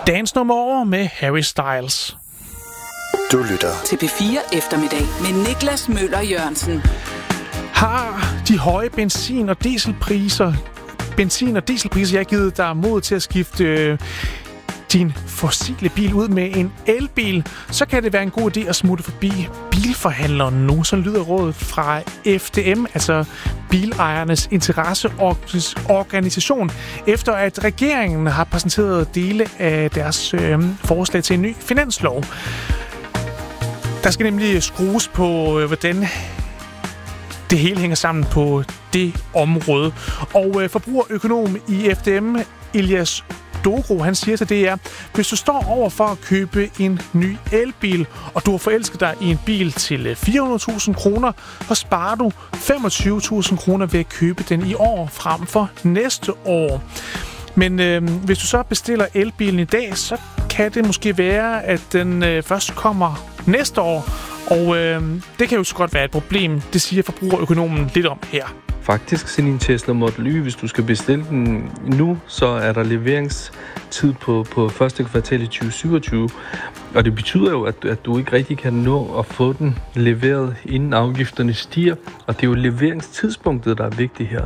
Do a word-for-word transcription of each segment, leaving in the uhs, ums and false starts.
Dance No More med Harry Styles. Du lytter til P fire Eftermiddag med Niklas Møller Jørgensen. Har de høje benzin- og dieselpriser, benzin- og dieselpriser, jeg har givet dig mod til at skifte øh, din fossile bil ud med en elbil, så kan det være en god idé at smutte forbi bilforhandleren nu. Så lyder rådet fra F D M, altså bilejernes interesseorganisation, efter at regeringen har præsenteret dele af deres øh, forslag til en ny finanslov. Der skal nemlig skrues på, øh, hvordan det hele hænger sammen på det område. Og øh, forbrugerøkonom i F D M, Elias Doro, han siger til D R, hvis du står over for at købe en ny elbil, og du har forelsket dig i en bil til fire hundrede tusind kroner, så sparer du femogtyve tusind kroner ved at købe den i år frem for næste år. Men øh, hvis du så bestiller elbilen i dag, så kan det måske være, at den øh, først kommer næste år. Og øh, det kan jo så godt være et problem, det siger forbrugerøkonomen lidt om her. Faktisk sådan en Tesla Model Y, hvis du skal bestille den nu, så er der leveringstid på, på første kvartal i tyve syvogtyve. Og det betyder jo, at, at du ikke rigtig kan nå at få den leveret, inden afgifterne stiger. Og det er jo leveringstidspunktet, der er vigtigt her.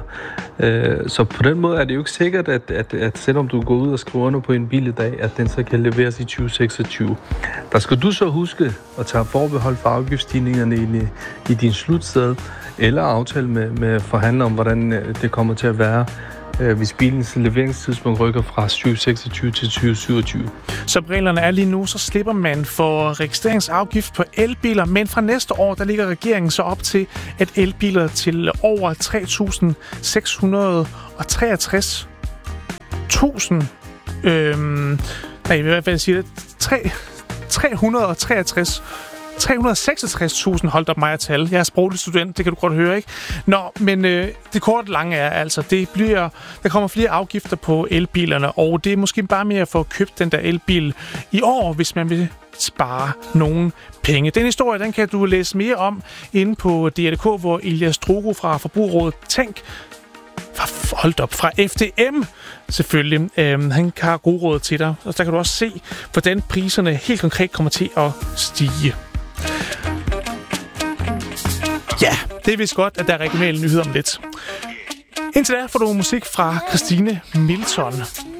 Så på den måde er det jo ikke sikkert, at, at, at selvom du går ud og skriver under på en bil i dag, at den så kan leveres i tyve seksogtyve. Der skal du så huske at tage forbehold for afgiftsstigningerne i, i din slutsted, eller aftale med, med forhandler om, hvordan det kommer til at være, øh, hvis bilens leveringstidspunkt rykker fra tyve seksogtyve til tyve syvogtyve. Som reglerne er lige nu, så slipper man for registreringsafgift på elbiler, men fra næste år, der ligger regeringen så op til, at elbiler til over tre tusind seks hundrede treogtres tusind, øhm, nej, hvad, hvad siger det? tre hundrede og treogtres tre hundrede og seksogtres tusind, holdt op mig at tale. Jeg er sproglig student, det kan du godt høre, ikke? Nå, men øh, det korte lange er altså, det bliver, der kommer flere afgifter på elbilerne, og det er måske bare mere at få købt den der elbil i år, hvis man vil spare nogle penge. Den historie, den kan du læse mere om inde på D R punktum D K, hvor Elias Drogo fra Forbrugerrådet Tænk, holdt op, fra F D M selvfølgelig, øhm, han har gode råd til dig, og der kan du også se, hvordan priserne helt konkret kommer til at stige. Ja, det er vist godt, at der er regionale nyheder om lidt. Indtil da får du musik fra Christine Milton.